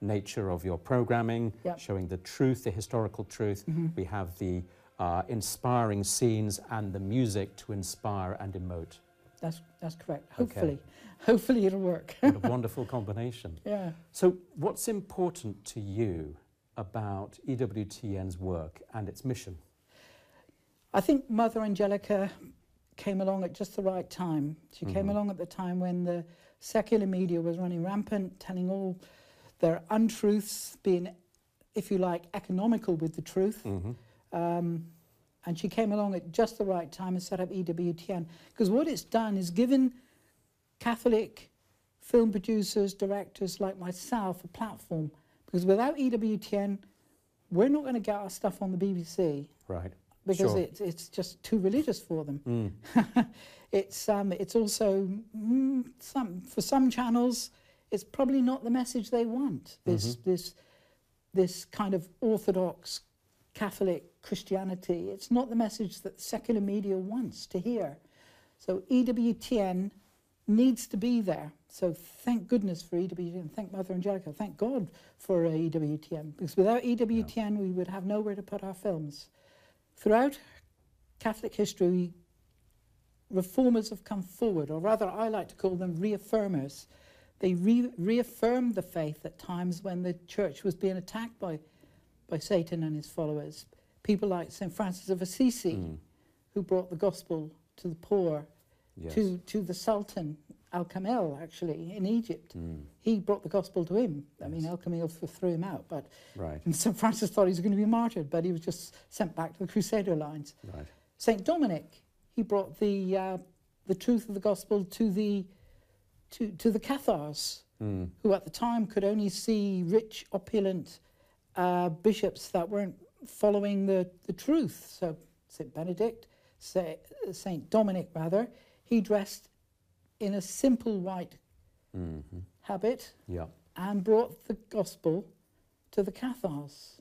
nature of your programming, Yep. showing the truth, the historical truth. We have the inspiring scenes and the music to inspire and emote. That's correct. Okay. Hopefully it'll work. What a wonderful combination. Yeah. So what's important to you about EWTN's work and its mission? I think Mother Angelica came along at just the right time. She came along at the time when the secular media was running rampant, telling all their untruths, being, if you like, economical with the truth. And she came along at just the right time and set up EWTN. Because what it's done is given Catholic film producers, directors like myself a platform. Because without EWTN, we're not going to get our stuff on the BBC. Right. Because Sure. it's just too religious for them. It's also, for some channels, it's probably not the message they want. This kind of orthodox Catholic Christianity, it's not the message that secular media wants to hear. So EWTN needs to be there. So thank goodness for EWTN, thank Mother Angelica, thank God for EWTN, because without EWTN we would have nowhere to put our films. Throughout Catholic history, reformers have come forward, or rather I like to call them reaffirmers. They reaffirmed the faith at times when the church was being attacked by Satan and his followers. People like St. Francis of Assisi, who brought the gospel to the poor, to the Sultan, Al-Kamil, actually, in Egypt. He brought the gospel to him. I mean, Al-Kamil threw him out, but St. Francis thought he was going to be martyred, but he was just sent back to the Crusader lines. Right. St. Dominic, he brought the truth of the gospel to the Cathars, who at the time could only see rich, opulent bishops that weren't following the truth. So St. Benedict, St. Dominic rather, he dressed in a simple white habit and brought the gospel to the Cathars.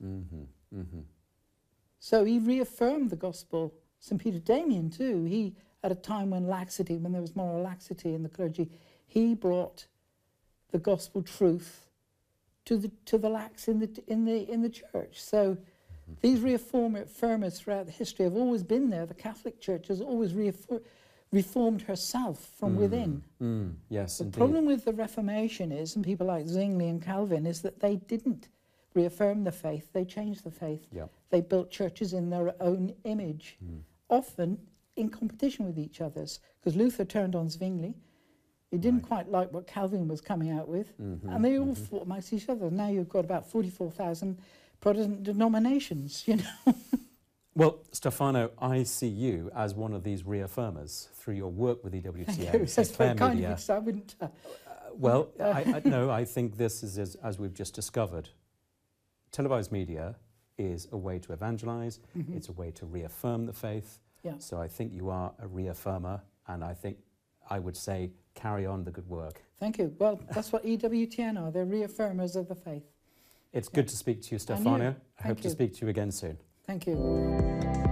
So he reaffirmed the gospel. St. Peter Damian too, he, at a time when there was moral laxity in the clergy, he brought the gospel truth to the lax in the church. So these reaffirmers throughout the history have always been there. The Catholic Church has always reformed herself from within. Yes, the indeed. problem with the Reformation is, and people like Zwingli and Calvin, is that they didn't reaffirm the faith, they changed the faith. They built churches in their own image, often in competition with each other's. Because Luther turned on Zwingli. He didn't quite like what Calvin was coming out with, and they all fought amongst each other. Now you've got about 44,000 Protestant denominations, you know. Well, Stefano, I see you as one of these reaffirmers through your work with EWTN. Thank you. That's very kind of you, so I wouldn't... Well, no, I think this is, as we've just discovered, televised media is a way to evangelize, it's a way to reaffirm the faith. So I think you are a reaffirmer, and I think I would say carry on the good work. Thank you. Well, that's what EWTN are. They're reaffirmers of the faith. It's good to speak to you, Stefano. I hope to speak to you again soon. Thank you.